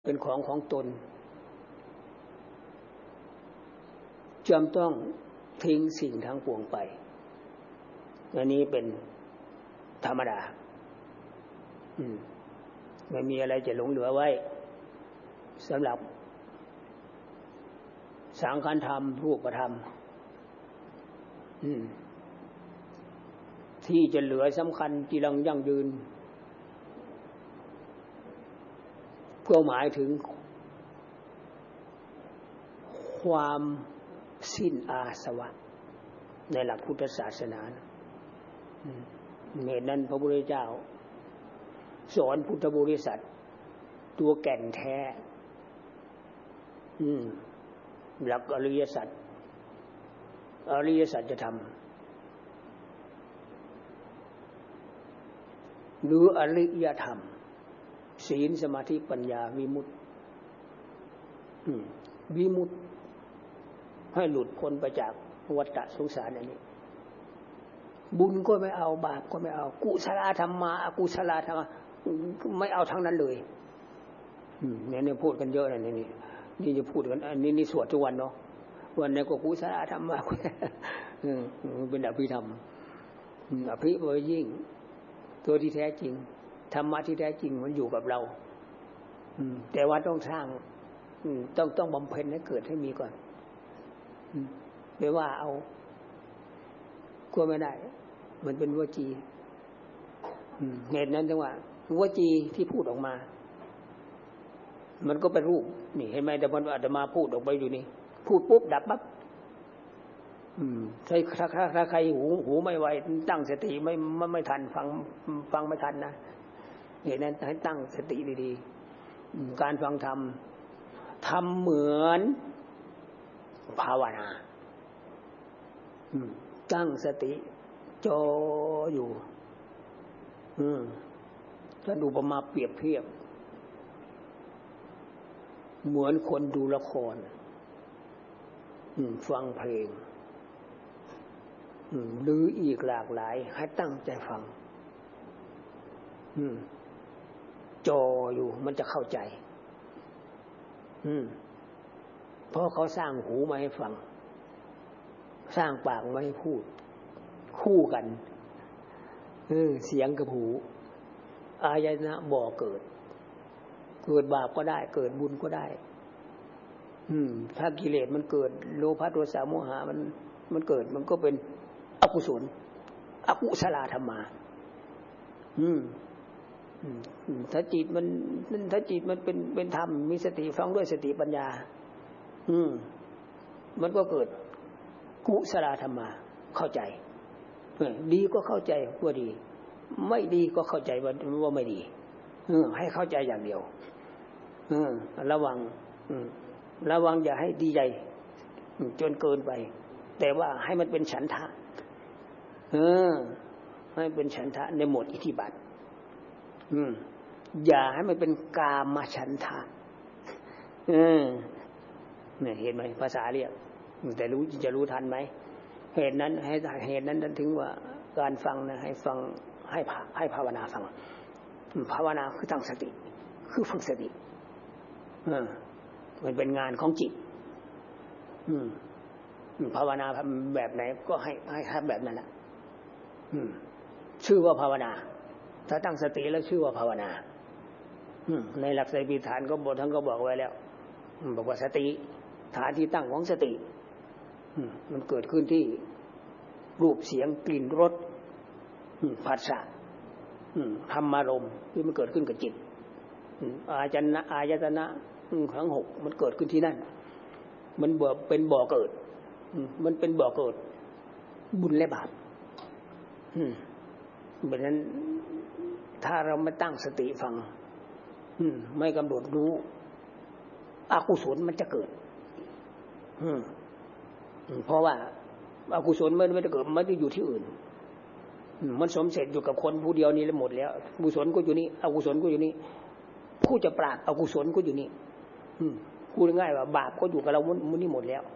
เป็นของตนจำต้องทิ้งสิ่งทั้งปวงไปอันนี้เป็นธรรมดาไม่มีอะไรจะหลงเหลือไว้สำหรับสังขารธรรมรูปธรรมที่จะเหลือสำคัญที่รังยั่งยืนเพื่อหมายถึงความสิ้นอาสวะในหลักพุทธศาสนาเหตุนั้นพระพุทธเจ้าสอนพุทธบริษัทตัวแก่นแท้หลักอริยสัจจะทำหรืออริยธรรมศีลสมาธิปัญญาวิมุตติให้หลุดพ้นไปจากวัฏฏะสงสารอันนี้บุญก็ไม่เอาบาปก็ไม่เอากุศลธรรมะอกุศลธรรมะไม่เอาทั้งนั้นเลยเนี่ยพูดกันเยอะนะนี่จะพูดกันอันนี้สวดทุกวันเนาะวันนี้ก็กุศลธรรมะเป็นอภิธรรมอภิบริยิ่งตัวที่แท้จริงธรรมะที่แท้จริงมันอยู่กับเราแต่ว่าต้องสร้างต้องบำเพ็ญให้เกิดให้มีก่อนไม่ว่าเอาก็ไม่ได้มันเป็นวจีเหตุนั้นจังว่าวจีที่พูดออกมามันก็เป็นรูปนี่เห็นไหมแต่มันอาตมาพูดออกไปอยู่นี่พูดปุ๊บดับปั๊บถ้าใครหูไม่ไวตั้งสติไม่ทันฟังไม่ทันนะเหตุนั้นให้ตั้งสติดีๆการฟังธรรมทำเหมือนภาวนาตั้งสติจ่ออยู่ถ้าดูประมาเปรียบเทียบเหมือนคนดูละครฟังเพลงหรืออีกหลากหลายให้ตั้งใจฟังจ่ออยู่มันจะเข้าใจเพราะเขาสร้างหูมาให้ฟังสร้างปากมาให้พูดคู่กันเสียงกับหูอายตนะบ่อเกิดบาปก็ได้เกิดบุญก็ได้ถ้ากิเลสมันเกิดโลภะโทสะโมหะมันเกิดมันก็เป็นอกุศลอกุศลธรรมะถ้าจิตมันเป็นธรรมมีสติฟังด้วยสติปัญญามันก็เกิดกุศลธรรมะเข้าใจดีก็เข้าใจว่าดีไม่ดีก็เข้าใจว่าไม่ดีให้เข้าใจอย่างเดียวระวังอย่าให้ดีใจจนเกินไปแต่ว่าให้มันเป็นฉันทะให้เป็นฉันทะในหมวดอิทธิบาทอย่าให้มันเป็นกามฉันทะเนี่ยเห็นไหมภาษาเรียกแต่จะรู้ทันไหมเหตุนั้นถึงว่าการฟังนะให้ฟังให้ภาวนาฟังภาวนาคือตั้งสติคือฝึกสติมันเป็นงานของจิตภาวนาแบบไหนก็ให้ทำแบบนั้นแหละชื่อว่าภาวนาถ้าตั้งสติแล้วชื่อว่าภาวนาในหลักไตรปิฎกฐานก็ท่านก็บอกไว้แล้วบอกว่าสติฐานที่ตั้งของสติมันเกิดขึ้นที่รูปเสียงกลิ่นรสผัสสะธรรมารมณ์ที่มันเกิดขึ้นกับจิตอายตนะทั้งหกมันเกิดขึ้นที่นั่นมันเป็นบ่อเกิดมันเป็นบ่อเกิดบุญและบาปเพราะนั้นถ้าเราไม่ตั้งสติฟังไม่กำหนดรู้อกุศลมันจะเกิดเพราะว่าอกุศลมันไม่ได้เกิดมันอยู่ที่อื่นมันสมเสร็จอยู่กับคนผู้เดียวนี้แล้วหมดแล้วกุศลก็อยู่นี่อกุศลก็อยู่นี่ผู้จะปราบอกุศลก็อยู่นี่พูดง่ายว่าบาปก็อยู่กับเรามุนี่หมดแล้ว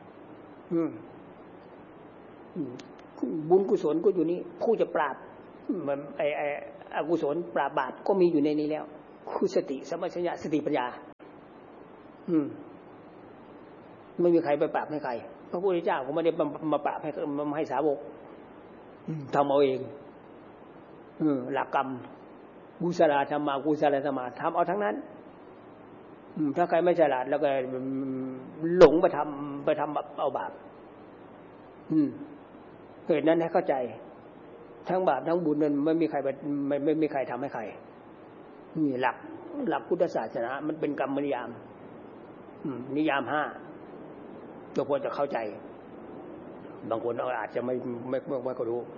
บุญกุศลก็อยู่นี่ผู้จะปราบมันอกุศลปราบบาปก็มีอยู่ในนี้แล้วคือสติสัมปชัญญะสติปัญญาไม่มีใครไปปราบให้ใครพระพุทธเจ้าก็ไม่ได้มาปราบให้สาวกทำเอาเองหลักกรรมกุศลธรรมะกุศลธรรมะทำเอาทั้งนั้นถ้าใครไม่ฉลาดแล้วก็หลงไปทำเอาบาปเหตุนั้นให้เข้าใจทั้งบาปทั้งบุญนั้นไม่มีใครไม่มีใครทำให้ใครนี่หลักพุทธศาสนามันเป็นกรรมนิยามนิยาม5ตัวควรจะเข้าใจบางคนอาจจะไม่ก็รู้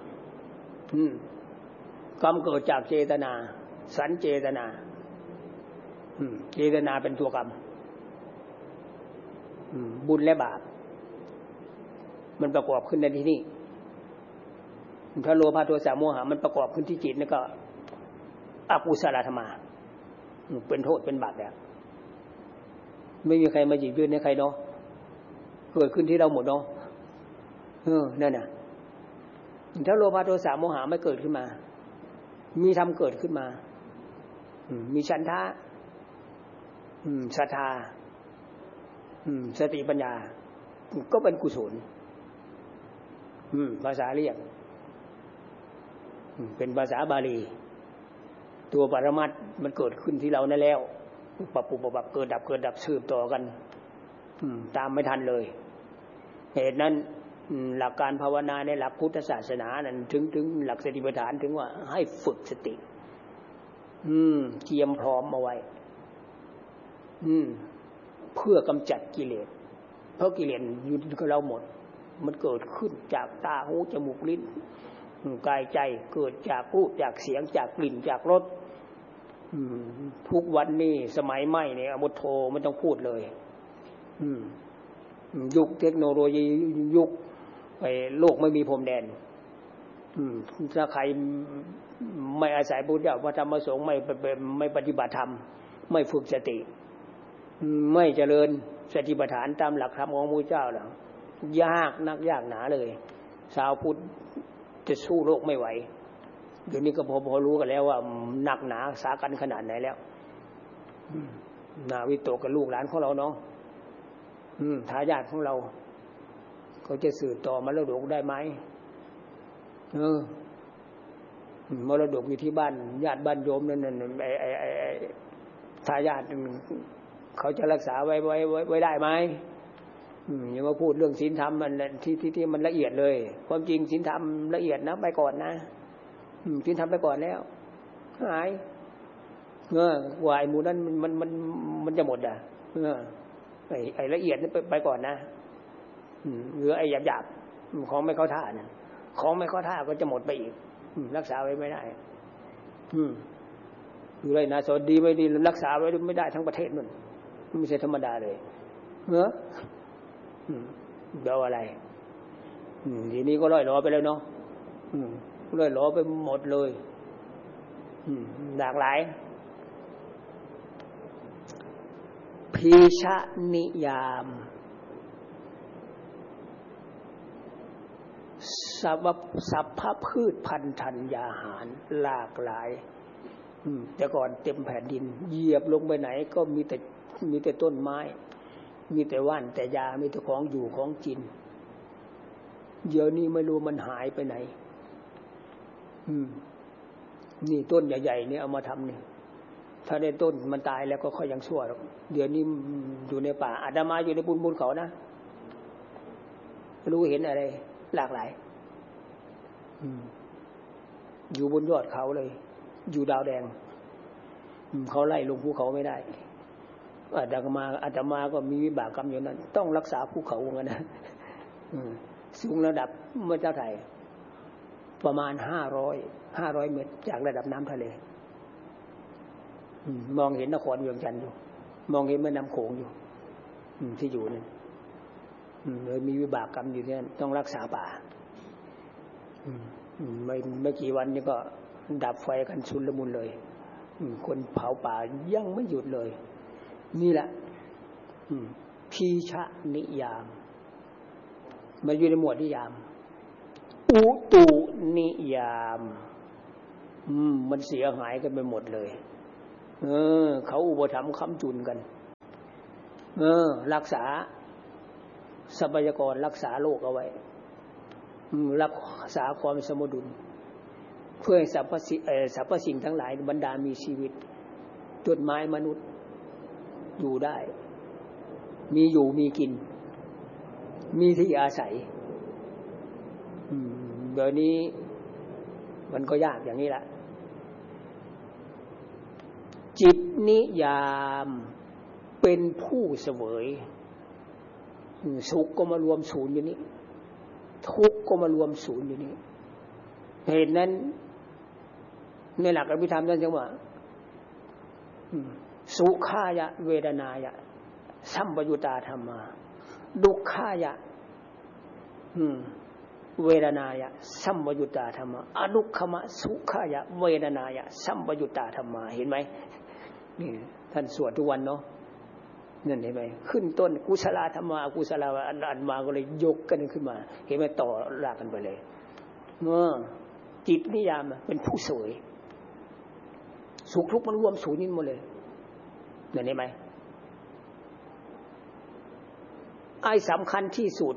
กรรมเกิดจากเจตนาสัญเจตนาเจตนาเป็นตัวกรรมบุญและบาปมันประกอบขึ้นในที่นี้ถ้าโลภะโทสะโมหะมันประกอบขึ้นที่จิตนี่ก็อกุศลธรรมะเป็นโทษเป็นบาปแล้วไม่มีใครมาหยิบยื่นให้ใครเนาะเกิดขึ้นที่เราหมดเนาะนั่นน่ะถ้าโลภะโทสะโมหะไม่เกิดขึ้นมามีธรรมเกิดขึ้นมามีฉันทะศรัทธาสติปัญญาก็เป็นกุศลภาษาเรียกเป็นภาษาบาลีตัวปรมัตถ์มันเกิดขึ้นที่เรานั่นแล้วปะปุบปับเกิดดับสืบต่อกันตามไม่ทันเลยเหตุนั้นหลักการภาวนาในหลักพุทธศาสนานั้นถึงหลักสติปัฏฐานถึงว่าให้ฝึกสติเตรียมพร้อมเอาไว้เพื่อกำจัดกิเลสเพราะกิเลสอยู่กับเราหมดมันเกิดขึ้นจากตาหูจมูกลิ้นกายใจเกิดจากรูปจากเสียงจากกลิ่นจากรสทุกวันนี้สมัยใหม่เนี่ยพุทโธไม่ต้องพูดเลยยุคเทคโนโลยียุคไปโลกไม่มีพรมแดนถ้าใครไม่อาศัยพุทธเจ้าพระธรรมพระสงฆ์ไม่ปฏิบัติธรรมไม่ฝึกสติไม่เจริญสติปัฏฐานตามหลักธรรมของพระพุทธเจ้าแล้วยากนักยากหนาเลยชาวพุทธจะสู้โลกไม่ไหวเดี๋ยวนี้ก็พอรู้กันแล้วว่าหนักหนาสากันขนาดไหนแล้วนาวิโตกับลูกหลานของเราเนาะทายาทของเราเขาจะสืบต่อมรดกได้ไหมมรดกอยู่ที่บ้านญาติบ้านโยมนั่นทายาทเขาจะรักษาไว้ได้ไหมอย่ามาพูดเรื่องศีลธรรมมันที่มันละเอียดเลยความจริงศีลธรรมละเอียดนะไปก่อนนะศีลธรรมไปก่อนแล้วหายว่าไอ้หมู่นั้นมันจะหมดไอ้ละเอียดนี่ไปก่อนนะเหลือไอ้หยาบของไม่เข้าท่านะของไม่เข้าท่าก็จะหมดไปอีกรักษาไว้ไม่ได้อยู่ไรนะสวัสดีไม่ดีรักษาไว้ไม่ได้ทั้งประเทศนั่นไม่ใช่ธรรมดาเลยเดี๋ยวอะไรทีนี้ก็ร่อยหลอไปแล้วเนาะร่อยหลอไปหมดเลยหลากหลายพีชะนิยามสัพพะพืชพันธุ์ธัญญาหารหลากหลายแต่ก่อนเต็มแผ่นดินเหยียบลงไปไหนก็มีแต่ต้นไม้มีแต่ว่านแต่ยามีแต่ของอยู่ของกินเดี๋ยวนี้ไม่รู้มันหายไปไหนนี่ต้นใหญ่ๆนี่เอามาทำนี่ถ้าได้ต้นมันตายแล้วก็ค่อยยังชั่วหรอกเดี๋ยวนี้อยู่ในป่าอาตมาอยู่ในบุญเขานะรู้เห็นอะไรหลากหลายอยู่บนยอดเขาเลยอยู่ดาวแดงเขาไล่ลงภูเขาไม่ได้อาตมาก็มีวิบากกรรมอยู่นั้นต้องรักษาภูเขาเหมือนกันนะสูงระดับเมื่อเจ้าไทยประมาณ500 เมตรจากระดับน้ำทะเลมองเห็นนครเวียงจันทร์อยู่มองเห็นแม่น้ำโขงอยู่ที่อยู่นั่นเลยมีวิบากกรรมอยู่ที่นั่นต้องรักษาป่าไม่กี่วันนี้ก็ดับไฟกันชุลมุนเลยคนเผาป่ายังไม่หยุดเลยนี่แหละพีชะนิยามมันอยู่ในหมวดนิยามอุตุนิยามมันเสียหายกันไปหมดเลยเขาอุปถัมภ์ค้ำจุนกันรักษาทรัพยากรรักษาโลกเอาไว้รักษาความสมดุลเพื่อให้สรรพสิ่งทั้งหลายบรรดามีชีวิตต้นไม้มนุษย์อยู่ได้มีอยู่มีกินมีที่อาศัยเดี๋ยวนี้มันก็ยากอย่างนี้แหละจิตนิยามเป็นผู้เสวยสุขก็มารวมศูนย์อยู่นี้ทุกข์ก็มารวมศูนย์อยู่นี้เหตุนั้นในหลักอภิธรรมท่านจึงว่าสุขายะเวทนายะสัมปยุตตาธัมมาดุขายะเวทนายะสัมปยุตตาธัมมาอดุขมะสุขายะเวทนายะสัมปยุตตาธัมมาเห็นไหมนี่ท่านสวดทุกวันเนาะนั่นเห็นไหมขึ้นต้นกุศลธรรมะอกุศลอันมาก็เลยยกกันขึ้นมาเห็นไหมต่อรากกันไปเลยจิตนิยามเป็นผู้เสวยสุขทุกข์มันรวมศูนย์นี่หมดเลยนั่นเห็นไหมไอ้สำคัญที่สุด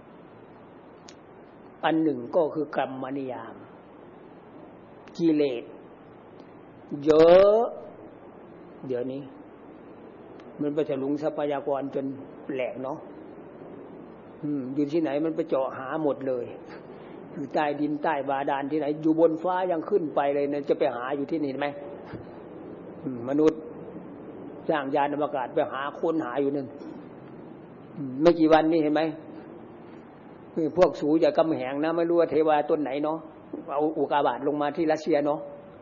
อันหนึ่งก็คือกรรมนิยามกิเลสเยอะเดี๋ยวนี้มันไปถลุงทรัพยากรจนแหลกเนาะอยู่ที่ไหนมันไปเจาะหาหมดเลยอยู่ใต้ดินใต้บาดาลที่ไหนอยู่บนฟ้ายังขึ้นไปเลยนะจะไปหาอยู่ที่นี่ไหมมนุษย์สร้างยานอวกาศไปหาค้นหาอยู่นั่นไม่กี่วันนี้เห็นไหมพวกสูอย่ากำแหงนะไม่รู้ว่าเทวาต้นไหนเนาะเอาอุกกาบาตลงมาที่รัสเซียเนาะ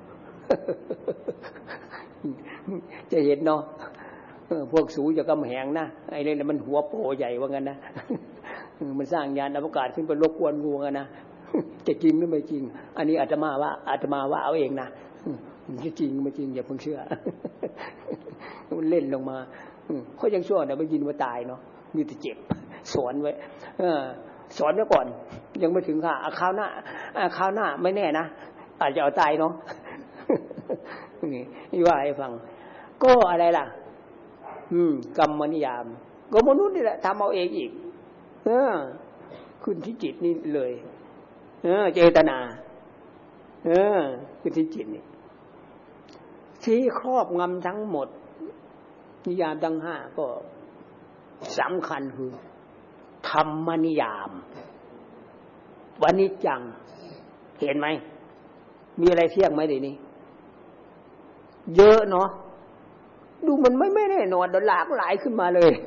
จะเห็นเนาะพวกสูอย่ากำแหงนะไอ้นี่แหละมันหัวโปใหญ่ว่างั้นนะมันสร้างยานอวกาศขึ้นไปรบกวนงูกันนะจะจริงหรือไม่จริงอันนี้อาตมาว่าเอาเองนะจะจริงไม่จริงอย่าเพิ่งเชื่อมันเล่นลงมาเขายังชั่วนะไม่ยินว่าตายเนาะมีแต่เจ็บสอนไว้สอนไว้ก่อนยังไม่ถึงค่ะคราวหน้าไม่แน่นะอาจจะเอาตายเนาะนี่ว่าให้ฟังก็อะไรล่ะกรรมนิยามก็มนุษย์นี่แหละทำเอาเองอีกขึ้นที่จิตนี่เลยเจตนาขึ้นที่จิตนี่ที่ครอบงำทั้งหมดนิยามทั้งห้าก็สำคัญคือธรรมนิยามวานิจจังเห็นไหมมีอะไรเที่ยงไหมเดี๋ยวนี้เยอะเนาะดูมันไม่แน่นอนหลากหลายขึ้นมาเลย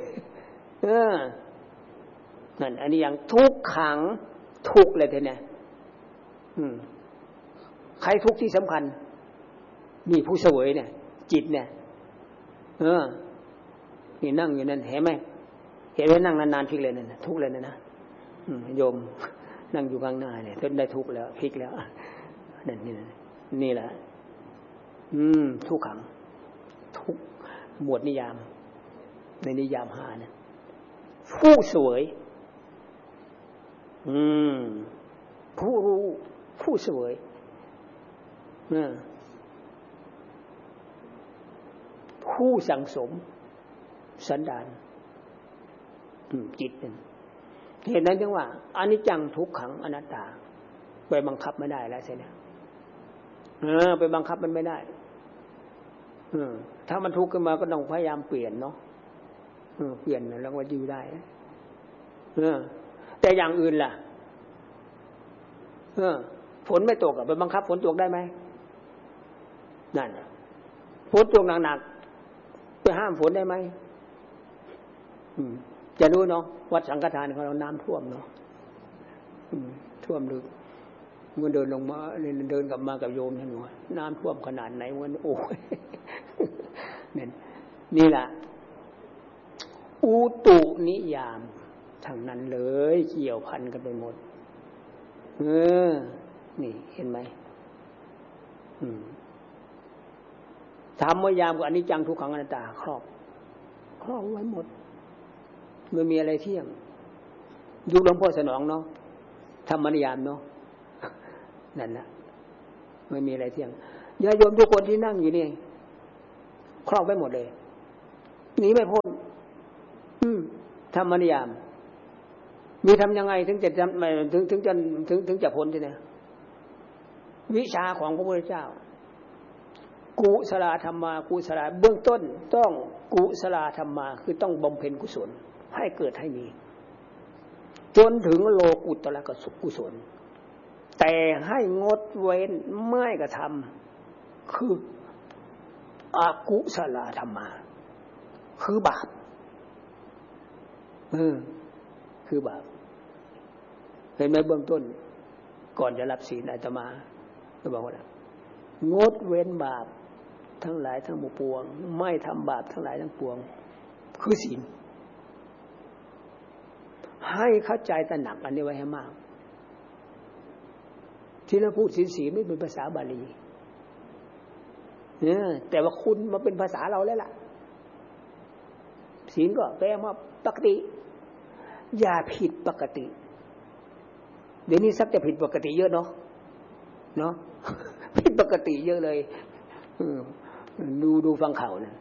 นั่นอันนี้อย่างทุกขังทุกเลยทีเนี่ยใครทุกที่สำคัญนี่ผู้เสวยเนี่ยจิตเนี่ยนี่นั่งอยู่นั่นเห็นไหมเห็นไหมนั่งนานๆพลิกเลยนั่นทุกเลยนะโยมนั่งอยู่ข้างหน้าเนี่ยจนได้ทุกแล้วพลิกแล้วนั่นนี่แหละทุกขังทุกหมวดนิยามในนิยามห้านะผู้เสวยผู้รู้ผู้เสวยผู้สังสมสันดานจิตนั่นเหตุนั้นจึงว่าอนิจจังทุกขังอนัตตาไปบังคับไม่ได้แล้วใช่ไหมไปบังคับมันไม่ได้ถ้ามันทุกข์ขึ้นมาก็ต้องพยายามเปลี่ยนเนาะเปลี่ยนแล้วว่าอยู่ได้แต่อย่างอื่นล่ะฝนไม่ตกไปบังคับฝนตกได้ไหมนั่นฝนตกหนักๆไปห้ามฝนได้ไหมจะรู้เนาะวัดสังฆทานของเราน้ำท่วมเนาะท่วมลึกเมื่อเดินลงมาเดินกลับมากับโยมท่านว่าน้ำท่วมขนาดไหนวันโอ้ยนี่แหละอุตุนิยามทั้งนั้นเลยเกี่ยวพันกันไปหมดนี่เห็นไหมธรรมนิยามกับอนิจจังทุกขังอนัตตาครอบไว้หมดไม่มีอะไรเที่ยงยุคหลวงพ่อสนองเนาะธรรมนิยามเนาะนั่นแหละไม่มีอะไรเที่ยงญาติโยมทุกคนที่นั่งอยู่นี่ครอบไว้หมดเลยหนีไม่พ้นธรรมนิยามมีทำยังไงถึงจะถึงจะพ้นที่ไหนวิชาของพระพุทธเจ้ากุศลธรรมากุศลเบื้องต้นต้องกุศลธรรมาคือต้องบำเพ็ญกุศลให้เกิดให้มีจนถึงโลกุตระกุศลแต่ให้งดเว้นไม่กระทำคืออกุศลธรรมาคือบาปคือบาปเห็นไหมเบื้องต้นก่อนจะรับศีลอาตมาก็บอกว่างดเว้นบาปทั้งหลายทั้งปวงไม่ทำบาปทั้งหลายทั้งปวงคือศีลให้เข้าใจตระหนักอันนี้ไว้ให้มากที่เราพูดศีลไม่เป็นภาษาบาลีแต่ว่าคุณมาเป็นภาษาเราแล้วล่ะศีลก็แปลว่าปกติอย่าผิดปกติเดี๋ยวนี้สักจะผิดปกติเยอะเนาะผิดปกติเยอะเลยดูฟังข่าวนะ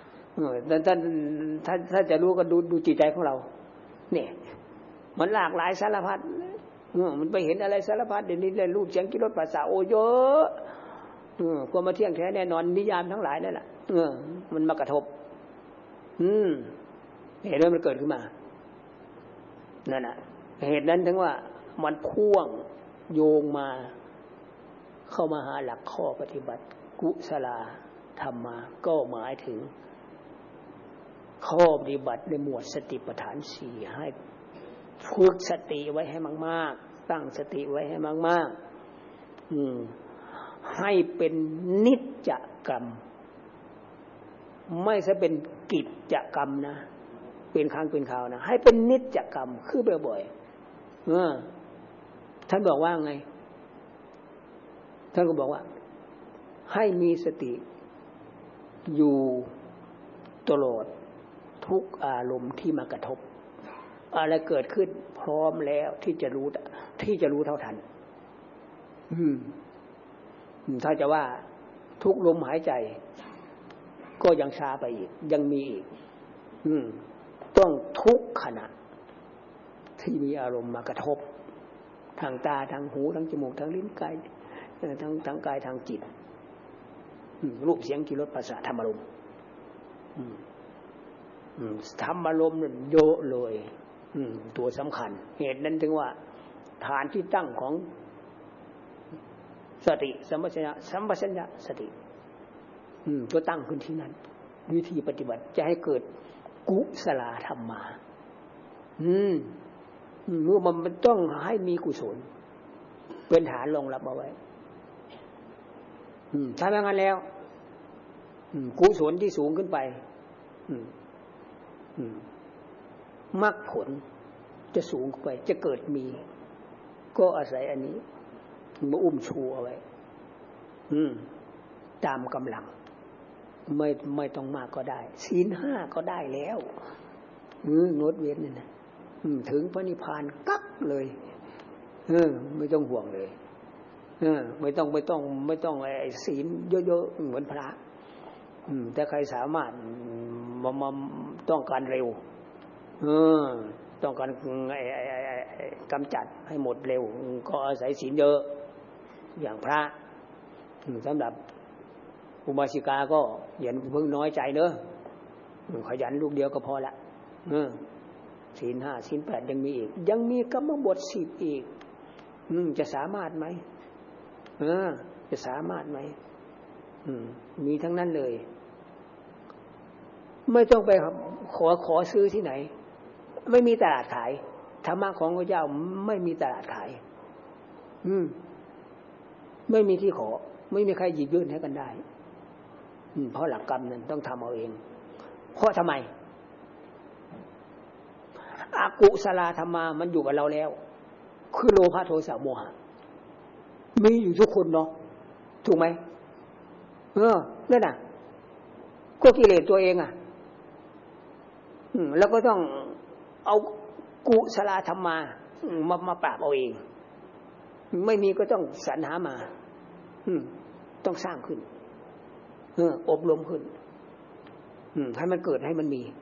ถ้าจะรู้ก็ดูจิตใจของเราเนี่ยมันหลากหลายสารพัดมันไปเห็นอะไรสารพัดเดี๋ยวนี้ได้รูปเสียงกลิ่นรสภาษาโอเยอะความมาเที่ยงแท้แน่นอนนิยามทั้งหลายนั่นแหละมันมากระทบเหตุนั้นมันเกิดขึ้นมานั่นน่ะเหตุนั้นถึงว่ามันพ่วงโยงมาเข้ามาหาหลักข้อปฏิบัติกุศลธรรมาก็หมายถึงข้อปฏิบัติในหมวดสติปัฏฐาน4ให้ฝึกสติไว้ให้มากๆตั้งสติไว้ให้มากๆให้เป็นนิจกรรมไม่ใช่เป็นกิจกรรมนะเป็นครั้งเป็นคราวนะให้เป็นนิจกรรมคือบ่อยๆท่านบอกว่าไงท่านก็บอกว่าให้มีสติอยู่ตลอดทุกอารมณ์ที่มากระทบอะไรเกิดขึ้นพร้อมแล้วที่จะรู้เท่าทันถ้าจะว่าทุกลมหายใจก็ยังช้าไปอีกยังมีอีกต้องทุกขณะที่มีอารมณ์มากระทบทางตาทางหูทางจมูกทางลิ้นกายทางกายทางจิตรูปเสียงกลิ่นรสภาษาธรรมารมณ์ธรรมารมณ์เนี่ยเยอะเลยตัวสำคัญเหตุนั้นถึงว่าฐานที่ตั้งของสติสัมปชัญญะสติก็ตั้งขึ้นที่นั้นวิธีปฏิบัติจะให้เกิดกุศลธรรมาเมื่อมันต้องให้มีกุศลเป็นฐานรองรับเอาไว้ถ้าอย่างนั้นแล้วกุศลที่สูงขึ้นไปมรรคผลจะสูงขึ้นไปจะเกิดมีก็อาศัยอันนี้มาอุ้มชูเอาไว้ตามกำลังไม่ต้องมากก็ได้ศีล5ก็ได้แล้วงดเว้นนี่นะถึงพระนิพพานกักเลยไม่ต้องห่วงเลยไม่ต้องไอ้ศีลเยอะๆเหมือนพระแต่ใครสามารถมาต้องการเร็วต้องการกำจัดให้หมดเร็วก็อาศัยศีลเยอะอย่างพระสำหรับอุบาสิกาก็อย่าเพิ่งน้อยใจเนอะขยันลูกเดียวก็พอละศีล5ศีล8ยังมีอีกยังมีกรรมบท10อีกจะสามารถไหมจะสามารถไหมมีทั้งนั้นเลยไม่ต้องไปขอซื้อที่ไหนไม่มีตลาดขายธรรมะของพระเจ้าไม่มีตลาดขายไม่มีที่ขอไม่มีใครหยิบยื่นให้กันได้เพราะหลักกรรมนั้นต้องทำเอาเองเพราะทำไมอกุศลธรรมามันอยู่กับเราแล้วคือโลภะโทสะโมหะมีอยู่ทุกคนเนาะถูกไหมนั่นน่ะก็กิเลสตัวเองแล้วก็ต้องเอากุศลธรรมาปราบเอาเองไม่มีก็ต้องสรรหามาต้องสร้างขึ้นอบรมขึ้นให้มันเกิดให้มันมี